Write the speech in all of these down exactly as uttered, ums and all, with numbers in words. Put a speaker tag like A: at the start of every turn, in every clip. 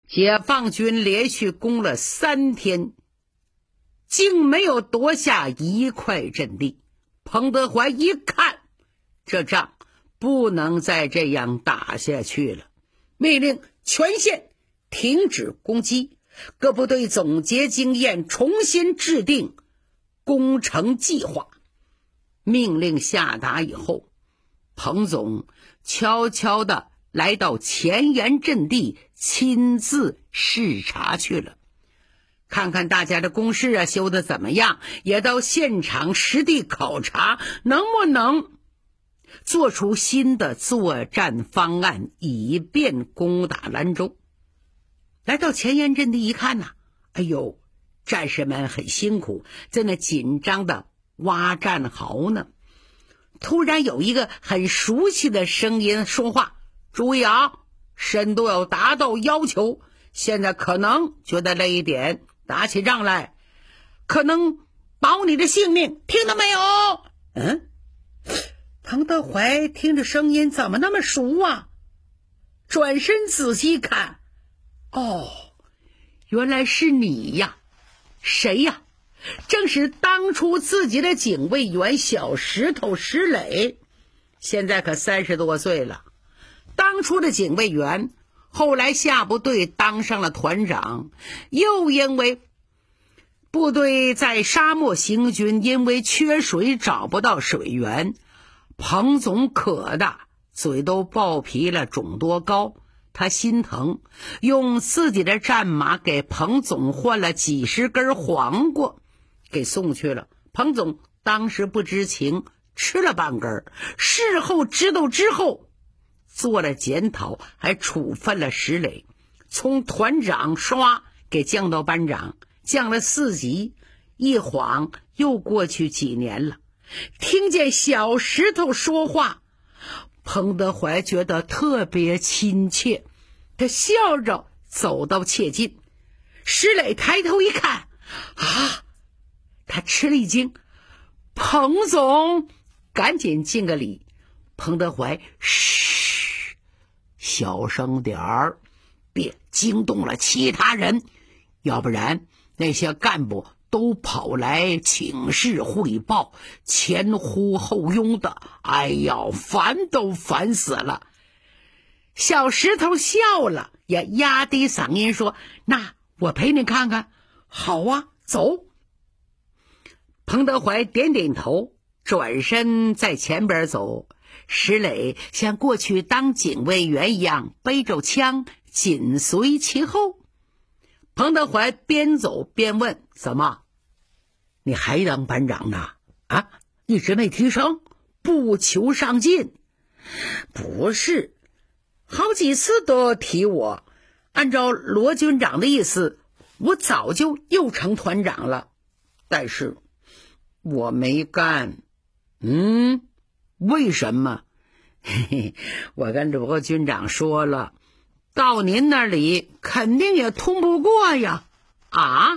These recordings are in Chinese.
A: 解放军连续攻了三天，竟没有夺下一块阵地。彭德怀一看，这仗不能再这样打下去了，命令全线停止攻击，各部队总结经验，重新制定攻城计划。命令下达以后，彭总悄悄地来到前沿阵地，亲自视察去了，看看大家的工事啊修得怎么样，也到现场实地考察，能不能做出新的作战方案，以便攻打兰州。来到前沿阵地一看呐、啊，哎呦，战士们很辛苦，在那紧张的挖战壕呢。突然有一个很熟悉的声音说话：注意啊，深度要达到要求，现在可能觉得累一点，打起仗来可能保你的性命，听到没有？嗯，彭德怀听着声音怎么那么熟啊？转身仔细看，哦，原来是你呀！谁呀？正是当初自己的警卫员小石头石磊，现在可三十多岁了。当初的警卫员，后来下部队当上了团长，又因为部队在沙漠行军，因为缺水找不到水源，彭总渴的嘴都爆皮了，肿多高。他心疼，用自己的战马给彭总换了几十根黄瓜，给送去了。彭总当时不知情，吃了半根，事后知道之后做了检讨，还处分了石磊，从团长刷给降到班长，降了四级。一晃又过去几年了，听见小石头说话，彭德怀觉得特别亲切，他笑着走到切近。石磊抬头一看，啊，他吃了一惊，彭总，赶紧敬个礼。彭德怀，嘘，小声点儿，别惊动了其他人，要不然那些干部都跑来请示汇报，前呼后拥的，哎呀，烦都烦死了。小石头笑了，也压低嗓音说：那我陪你看看。好啊，走。彭德怀点点头，转身在前边走。石磊像过去当警卫员一样，背着枪紧随其后。彭德怀边走边问：怎么，你还当班长呢？啊，一直没提升，不求上进？不是，好几次都提我，按照罗军长的意思，我早就又成团长了，但是我没干。嗯，为什么？嘿嘿，我跟罗军长说了，到您那里肯定也通不过呀。啊？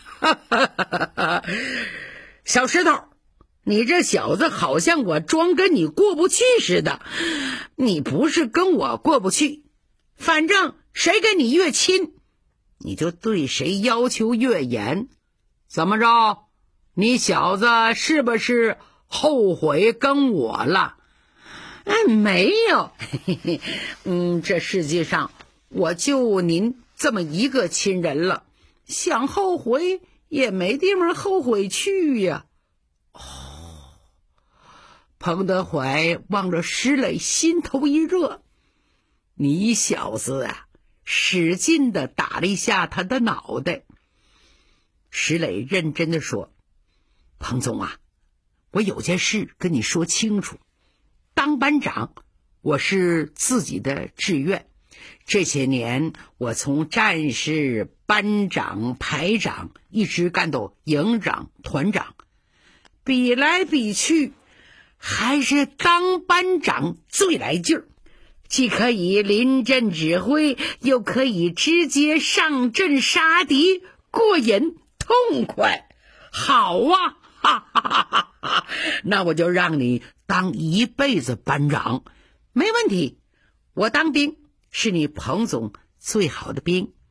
A: 小石头，你这小子好像我装跟你过不去似的。你不是跟我过不去，反正谁跟你越亲，你就对谁要求越严。怎么着？你小子是不是后悔跟我了？哎，没有。嘿嘿，嗯，这世界上我就您这么一个亲人了，想后悔也没地方后悔去呀。哦，彭德怀望着石磊，心头一热。你小子啊，使劲地打了一下他的脑袋。石磊认真地说：彭总啊，我有件事跟你说清楚。当班长我是自己的志愿，这些年我从战士、班长、排长一直干到营长、团长，比来比去还是当班长最来劲儿，既可以临阵指挥，又可以直接上阵杀敌，过瘾痛快。好啊，哈哈哈哈哈！那我就让你当一辈子班长，没问题。我当兵是你彭总最好的兵。